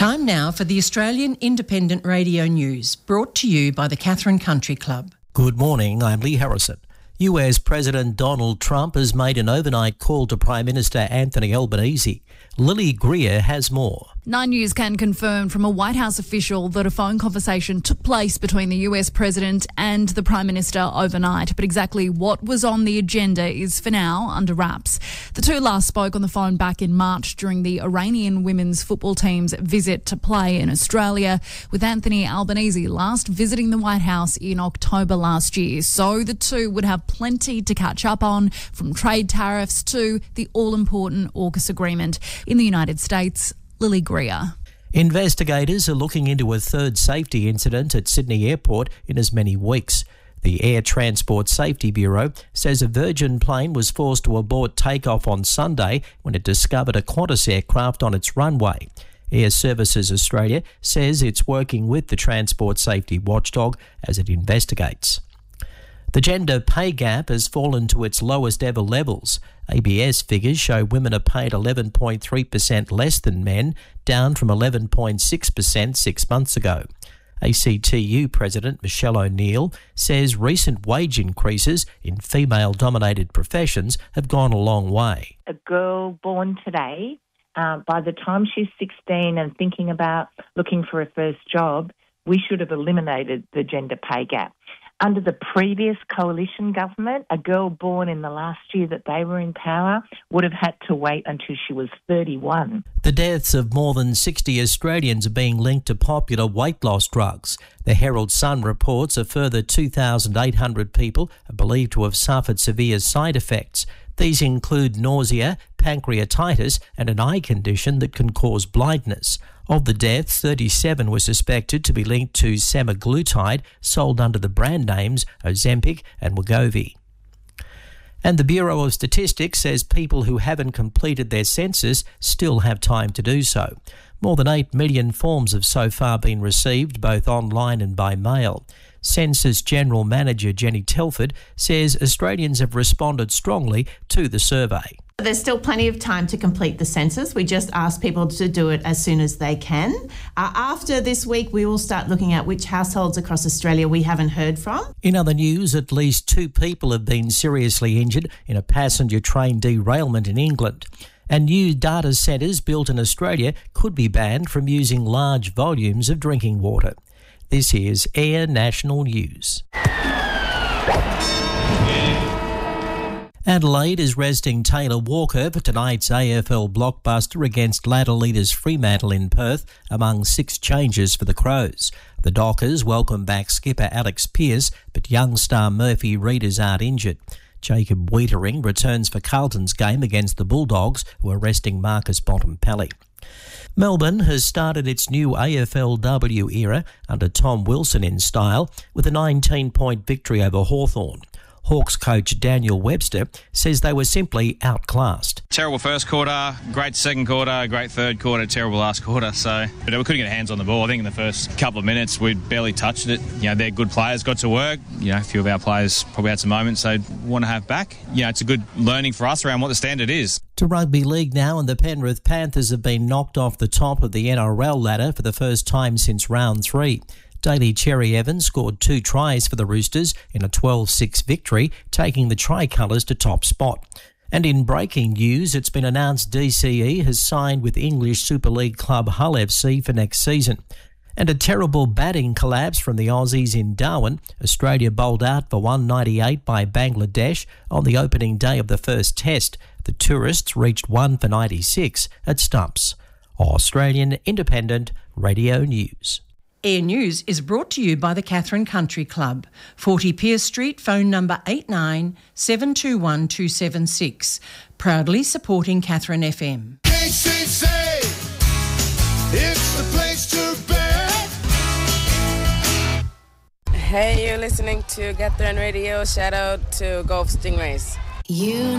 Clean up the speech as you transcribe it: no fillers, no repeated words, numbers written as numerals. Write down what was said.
Time now for the Australian Independent Radio News, brought to you by the Katherine Country Club. Good morning, I'm Lee Harrison. US President Donald Trump has made an overnight call to Prime Minister Anthony Albanese. Lily Greer has more. 9 News can confirm from a White House official that a phone conversation took place between the US President and the Prime Minister overnight, but exactly what was on the agenda is for now under wraps. The two last spoke on the phone back in March during the Iranian women's football team's visit to play in Australia, with Anthony Albanese last visiting the White House in October last year. So the two would have plenty to catch up on, from trade tariffs to the all-important AUKUS agreement. In the United States, Lily Greer. Investigators are looking into a third safety incident at Sydney Airport in as many weeks. The Air Transport Safety Bureau says a Virgin plane was forced to abort takeoff on Sunday when it discovered a Qantas aircraft on its runway. Air Services Australia says it's working with the Transport Safety Watchdog as it investigates. The gender pay gap has fallen to its lowest ever levels. ABS figures show women are paid 11.3% less than men, down from 11.6% 6 months ago. ACTU President Michelle O'Neill says recent wage increases in female-dominated professions have gone a long way. A girl born today, by the time she's 16 and thinking about looking for a first job, we should have eliminated the gender pay gap. Under the previous coalition government, a girl born in the last year that they were in power would have had to wait until she was 31. The deaths of more than 60 Australians are being linked to popular weight loss drugs. The Herald Sun reports a further 2,800 people are believed to have suffered severe side effects. These include nausea, pancreatitis and an eye condition that can cause blindness. Of the deaths, 37 were suspected to be linked to semaglutide, sold under the brand names Ozempic and Wegovy. And the Bureau of Statistics says people who haven't completed their census still have time to do so. More than 8 million forms have so far been received, both online and by mail. Census General Manager Jenny Telford says Australians have responded strongly to the survey. There's still plenty of time to complete the census. We just ask people to do it as soon as they can. After this week, we will start looking at which households across Australia we haven't heard from. In other news, at least 2 people have been seriously injured in a passenger train derailment in England. And new data centres built in Australia could be banned from using large volumes of drinking water. This is Air National News. Adelaide is resting Taylor Walker for tonight's AFL blockbuster against ladder leaders Fremantle in Perth, among 6 changes for the Crows. The Dockers welcome back skipper Alex Pearce, but young star Murphy Reeders aren't injured. Jacob Wiedering returns for Carlton's game against the Bulldogs, who are resting Marcus Bontempelli. Melbourne has started its new AFLW era under Tom Wilson in style with a 19-point victory over Hawthorn. Hawks coach Daniel Webster says they were simply outclassed. Terrible first quarter, great second quarter, great third quarter, terrible last quarter. So we couldn't get hands on the ball. I think in the first couple of minutes we barely touched it. They're good players, got to work. A few of our players probably had some moments they'd want to have back. It's a good learning for us around what the standard is. To rugby league now, and the Penrith Panthers have been knocked off the top of the NRL ladder for the first time since round 3. Daly Cherry Evans scored 2 tries for the Roosters in a 12-6 victory, taking the Tricolours to top spot. And in breaking news, it's been announced DCE has signed with English Super League club Hull FC for next season. And a terrible batting collapse from the Aussies in Darwin. Australia bowled out for 198 by Bangladesh on the opening day of the first test. The tourists reached 1 for 96 at stumps. Australian Independent Radio News. Air News is brought to you by the Katherine Country Club, 40 Pierce Street, phone number 89 721 276. Proudly supporting Katherine FM. KCC, it's the place to be. Hey, you're listening to Katherine Radio. Shout out to Gulf Stingrays.